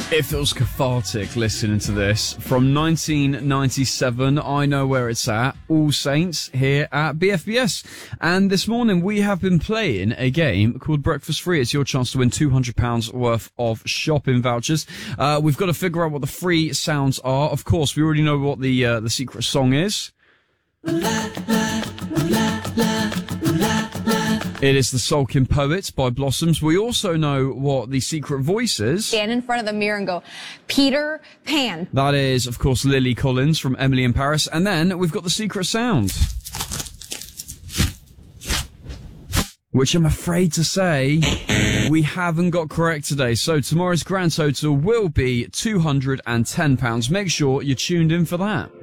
It feels cathartic listening to this. From 1997, I know where it's at. All Saints here at BFBS. And this morning we have been playing a game called Breakfast Free. It's your chance to win £200 worth of shopping vouchers. We've got to figure out what the free sounds are. Of course, we already know what the secret song is. It is The Sulking Poet by Blossoms. We also know what the secret voice is. Stand in front of the mirror and go, Peter Pan. That is, of course, Lily Collins from Emily in Paris. And then we've got the secret sound, which I'm afraid to say we haven't got correct today. So tomorrow's grand total will be £210. Make sure you're tuned in for that.